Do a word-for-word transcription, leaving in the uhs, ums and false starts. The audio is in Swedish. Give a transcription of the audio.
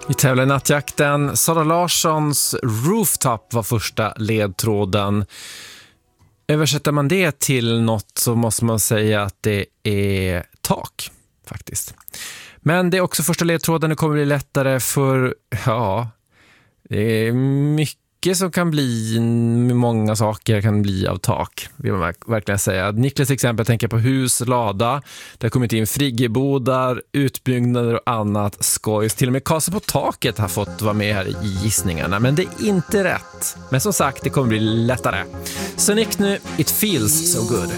I tävlar i nattjakten. Sara Larssons Rooftop var första ledtråden. Översätter man det till något så måste man säga att det är tak, faktiskt. Men det är också första ledtråden. Det kommer bli lättare för, ja, det är mycket som kan bli, många saker kan bli av tak, vill man verkligen säga. Niklas exempel tänker på hus, lada. Det har kommit in friggebodar, utbyggnader och annat skojs. Till och med Kasa på taket har fått vara med här i gissningarna. Men det är inte rätt. Men som sagt, det kommer bli lättare. Så Nick nu, It Feels So Good.